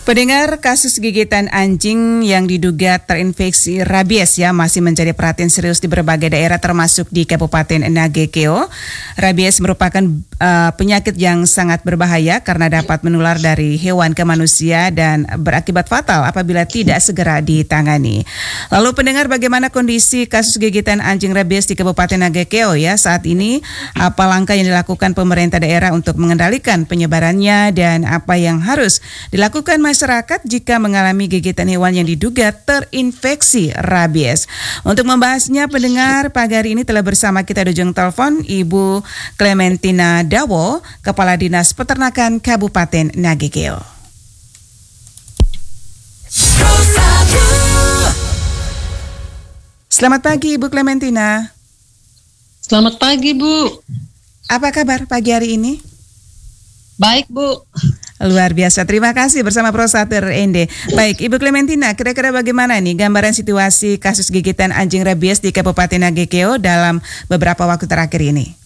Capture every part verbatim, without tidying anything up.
Pendengar, kasus gigitan anjing yang diduga terinfeksi rabies ya masih menjadi perhatian serius di berbagai daerah termasuk di Kabupaten Nagekeo. Rabies merupakan uh, penyakit yang sangat berbahaya karena dapat menular dari hewan ke manusia dan berakibat fatal apabila tidak segera ditangani. Lalu pendengar, bagaimana kondisi kasus gigitan anjing rabies di Kabupaten Nagekeo ya saat ini? Apa langkah yang dilakukan pemerintah daerah untuk mengendalikan penyebarannya dan apa yang harus dilakukan masyarakat jika mengalami gigitan hewan yang diduga terinfeksi rabies? Untuk membahasnya, pendengar, pagi hari ini telah bersama kita di ujung telepon Ibu Clementina Dawo, Kepala Dinas Peternakan Kabupaten Nagekeo. Selamat pagi Ibu Clementina. Selamat pagi Bu. Apa kabar pagi hari ini? Baik Bu. Luar biasa, terima kasih bersama Prosater Ende. Baik, Ibu Clementina, kira-kira bagaimana nih gambaran situasi kasus gigitan anjing rabies di Kabupaten Nagekeo dalam beberapa waktu terakhir ini?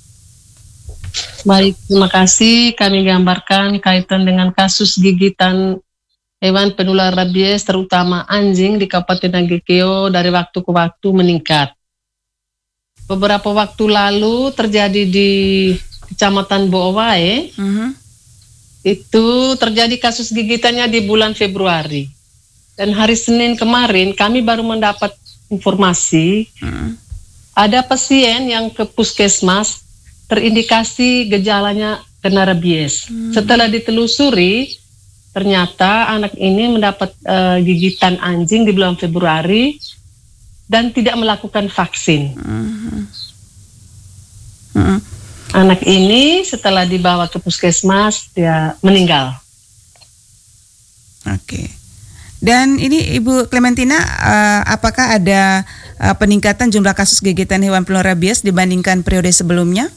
Baik, terima kasih. Kami gambarkan kaitan dengan kasus gigitan hewan penular rabies, terutama anjing di Kabupaten Nagekeo dari waktu ke waktu meningkat. Beberapa waktu lalu terjadi di Kecamatan Boowai. Uh-huh. Itu terjadi kasus gigitannya di bulan Februari. Dan hari Senin kemarin kami baru mendapat informasi hmm. ada pasien yang ke puskesmas terindikasi gejalanya kena rabies. Hmm. Setelah ditelusuri, ternyata anak ini mendapat uh, gigitan anjing di bulan Februari dan tidak melakukan vaksin. Hmm. Hmm. Anak ini setelah dibawa ke puskesmas, dia meninggal. Oke. Dan ini Ibu Clementina, uh, apakah ada uh, peningkatan jumlah kasus gigitan hewan penular rabies dibandingkan periode sebelumnya?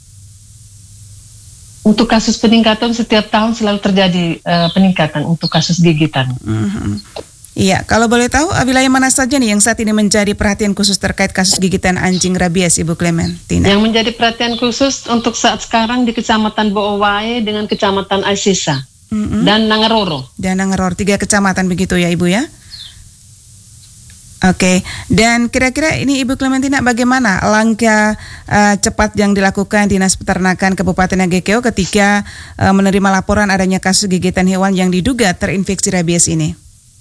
Untuk kasus peningkatan setiap tahun selalu terjadi uh, peningkatan untuk kasus gigitan. Mm-hmm. Iya, kalau boleh tahu wilayah mana saja nih yang saat ini menjadi perhatian khusus terkait kasus gigitan anjing rabies, Ibu Clementina? Yang menjadi perhatian khusus untuk saat sekarang di Kecamatan Boowai dengan Kecamatan Aisisa mm-hmm. dan Nangaroro. Dan Nangaroro, tiga kecamatan begitu ya Ibu ya? Oke, dan kira-kira ini Ibu Clementina, bagaimana langkah uh, cepat yang dilakukan Dinas Peternakan Kabupaten Nagekeo ketika uh, menerima laporan adanya kasus gigitan hewan yang diduga terinfeksi rabies ini?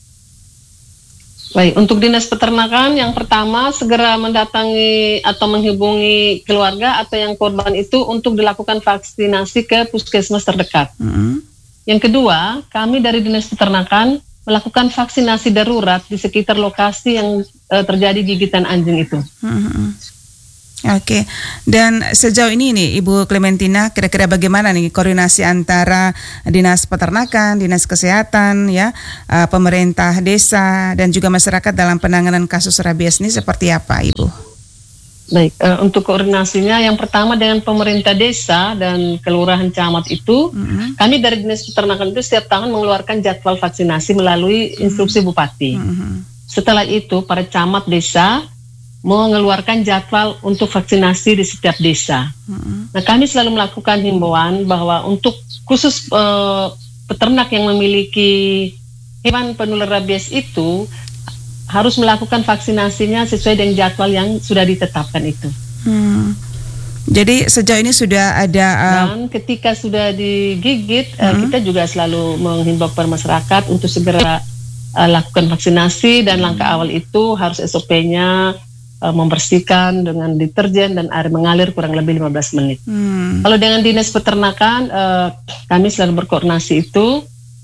Baik, untuk Dinas Peternakan yang pertama segera mendatangi atau menghubungi keluarga atau yang korban itu untuk dilakukan vaksinasi ke puskesmas terdekat. Mm-hmm. Yang kedua, kami dari Dinas Peternakan melakukan vaksinasi darurat di sekitar lokasi yang uh, terjadi gigitan anjing itu. Mm-hmm. Oke, dan sejauh ini nih Ibu Clementina, kira-kira bagaimana nih koordinasi antara Dinas Peternakan, Dinas Kesehatan, ya, uh, pemerintah desa dan juga masyarakat dalam penanganan kasus rabies ini seperti apa, Ibu? Baik, uh, untuk koordinasinya yang pertama dengan pemerintah desa dan kelurahan camat itu, mm-hmm. kami dari Dinas Peternakan itu setiap tahun mengeluarkan jadwal vaksinasi melalui instruksi Bupati. Mm-hmm. Setelah itu para camat desa mengeluarkan jadwal untuk vaksinasi di setiap desa. Mm-hmm. Nah, kami selalu melakukan himbauan bahwa untuk khusus uh, peternak yang memiliki hewan penular rabies itu harus melakukan vaksinasinya sesuai dengan jadwal yang sudah ditetapkan itu. Hmm. Jadi sejauh ini sudah ada uh... dan ketika sudah digigit, mm-hmm. uh, kita juga selalu menghimbau kepada masyarakat untuk segera uh, lakukan vaksinasi dan mm-hmm. langkah awal itu harus S O P-nya membersihkan dengan deterjen dan air mengalir kurang lebih lima belas menit. Hmm. Kalau dengan Dinas Peternakan, uh, kami selalu berkoordinasi itu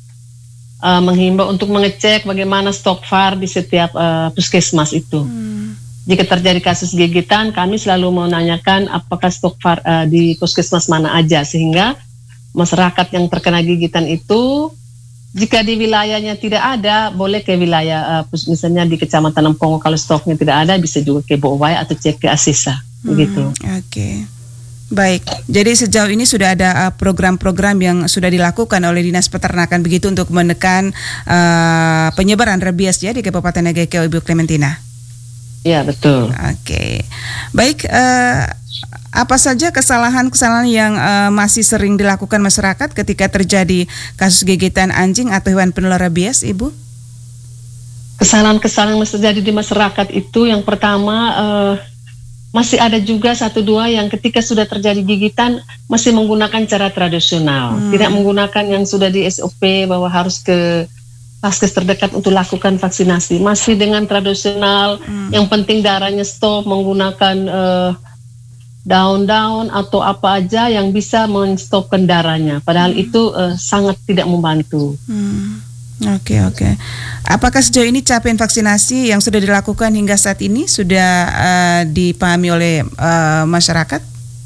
uh, menghimbau untuk mengecek bagaimana stok V A R di setiap uh, puskesmas itu. Hmm. Jika terjadi kasus gigitan, kami selalu menanyakan apakah stok V A R uh, di puskesmas mana aja, sehingga masyarakat yang terkena gigitan itu jika di wilayahnya tidak ada, boleh ke wilayah, uh, misalnya di Kecamatan Lempongo, kalau stoknya tidak ada, bisa juga ke Boowai atau cek ke Asisa, hmm, begitu. Oke, okay. Baik. Jadi sejauh ini sudah ada uh, program-program yang sudah dilakukan oleh Dinas Peternakan begitu untuk menekan uh, penyebaran rabies ya di Kabupaten Nagekeo, Ibu Clementina. Iya, betul. Oke, okay. Baik. Uh, apa saja kesalahan-kesalahan yang uh, masih sering dilakukan masyarakat ketika terjadi kasus gigitan anjing atau hewan penular rabies, Ibu? Kesalahan-kesalahan yang terjadi di masyarakat itu yang pertama uh, masih ada juga satu dua yang ketika sudah terjadi gigitan masih menggunakan cara tradisional, hmm. tidak menggunakan yang sudah di S O P bahwa harus ke Vaskes terdekat untuk lakukan vaksinasi. Masih dengan tradisional, hmm. yang penting darahnya stop, menggunakan uh, daun-daun atau apa aja yang bisa menstopkan darahnya. Padahal hmm. itu uh, sangat tidak membantu. Hmm. Oke, okay, oke. Okay. Apakah sejauh ini capaian vaksinasi yang sudah dilakukan hingga saat ini sudah uh, dipahami oleh uh, masyarakat?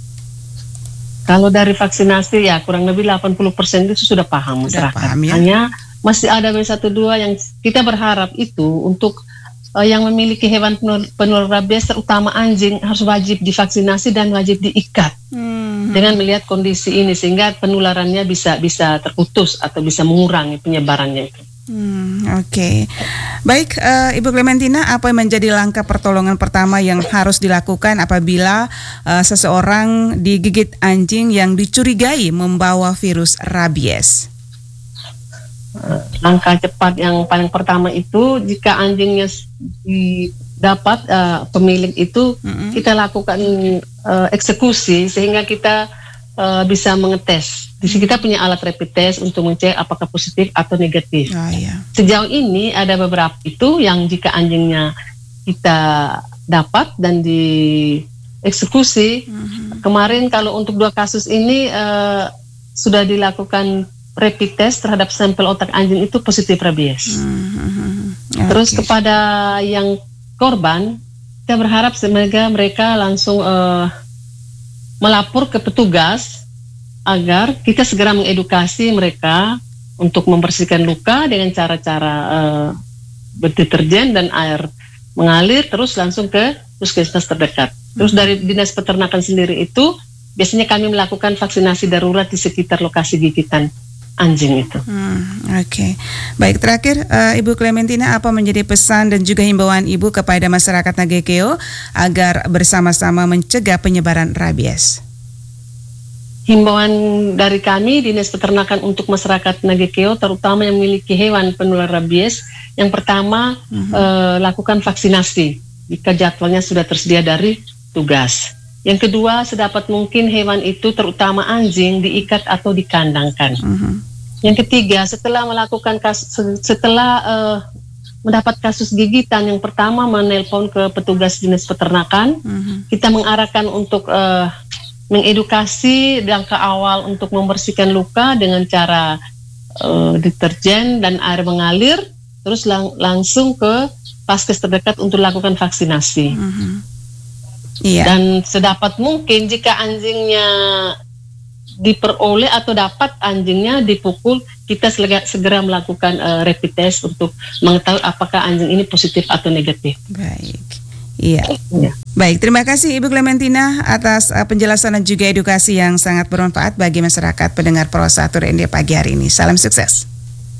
Kalau dari vaksinasi ya kurang lebih delapan puluh persen itu sudah paham masyarakat. Sudah paham, ya? Hanya masih ada satu dua yang kita berharap itu untuk uh, yang memiliki hewan penular rabies terutama anjing harus wajib divaksinasi dan wajib diikat hmm. dengan melihat kondisi ini sehingga penularannya bisa bisa terputus atau bisa mengurangi penyebarannya itu. Hmm, Oke, okay. Baik, uh, Ibu Clementina, apa yang menjadi langkah pertolongan pertama yang harus dilakukan apabila uh, seseorang digigit anjing yang dicurigai membawa virus rabies? Langkah cepat yang paling pertama itu jika anjingnya dapat uh, pemilik itu mm-hmm. kita lakukan uh, eksekusi sehingga kita uh, bisa mengetes. Di sini kita punya alat rapid test untuk mengecek apakah positif atau negatif. Oh, iya. Sejauh ini ada beberapa itu yang jika anjingnya kita dapat dan dieksekusi. Mm-hmm. Kemarin kalau untuk dua kasus ini uh, sudah dilakukan rapid test terhadap sampel otak anjing itu positif rabies. Hmm, okay. Terus kepada yang korban, kita berharap semoga mereka langsung uh, melapor ke petugas agar kita segera mengedukasi mereka untuk membersihkan luka dengan cara-cara uh, berdeterjen dan air mengalir terus langsung ke puskesmas terdekat. Terus dari Dinas Peternakan sendiri itu biasanya kami melakukan vaksinasi darurat di sekitar lokasi gigitan anjing itu. Hmm, Oke, okay. Baik, terakhir uh, Ibu Clementina, apa menjadi pesan dan juga himbauan Ibu kepada masyarakat Nagekeo agar bersama-sama mencegah penyebaran rabies? Himbauan dari kami Dinas Peternakan untuk masyarakat Nagekeo, terutama yang memiliki hewan penular rabies, yang pertama uh-huh. uh, lakukan vaksinasi jika jadwalnya sudah tersedia dari tugas. Yang kedua, sedapat mungkin hewan itu terutama anjing diikat atau dikandangkan. Uh-huh. Yang ketiga, setelah melakukan kasus, setelah uh, mendapat kasus gigitan, yang pertama menelpon ke petugas Dinas Peternakan. Uh-huh. Kita mengarahkan untuk uh, mengedukasi langkah awal untuk membersihkan luka dengan cara uh, deterjen dan air mengalir, terus lang- langsung ke Vaskes terdekat untuk lakukan vaksinasi. Uh-huh. Iya. Dan sedapat mungkin jika anjingnya diperoleh atau dapat anjingnya dipukul, kita segera melakukan uh, rapid test untuk mengetahui apakah anjing ini positif atau negatif. Baik. Iya. Ya. Baik, terima kasih Ibu Clementina atas uh, penjelasan dan juga edukasi yang sangat bermanfaat bagi masyarakat pendengar Pro satu R N D pagi hari ini. Salam sukses.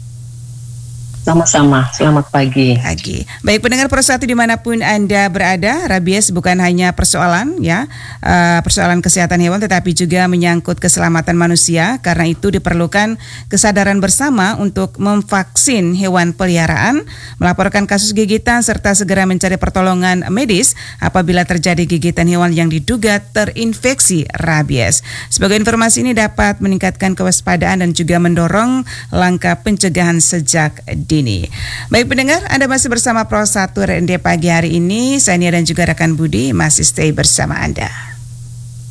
Sama-sama, selamat pagi. Pagi. Baik, pendengar Pro satu dimanapun Anda berada, rabies bukan hanya persoalan ya uh, persoalan kesehatan hewan, tetapi juga menyangkut keselamatan manusia. Karena itu diperlukan kesadaran bersama untuk memvaksin hewan peliharaan, melaporkan kasus gigitan serta segera mencari pertolongan medis apabila terjadi gigitan hewan yang diduga terinfeksi rabies. Sebagai informasi ini dapat meningkatkan kewaspadaan dan juga mendorong langkah pencegahan sejak dini. Ini. Baik pendengar, Anda masih bersama Pro satu R N D pagi hari ini. Saya Nia dan juga rekan Budi masih stay bersama Anda.